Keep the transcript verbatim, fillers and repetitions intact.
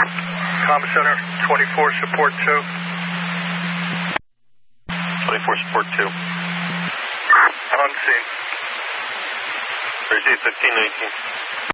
Com Center, twenty-four support two. twenty-four support two. On scene. Jersey fifteen nineteen.